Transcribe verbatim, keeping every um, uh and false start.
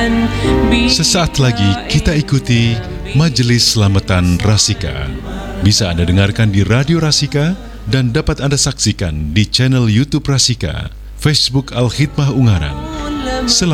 Sesaat lagi kita ikuti Majelis Selamatan Rasika. Bisa Anda dengarkan di Radio Rasika dan dapat Anda saksikan di channel YouTube Rasika, Facebook Al-Khidmah Ungaran. Selamat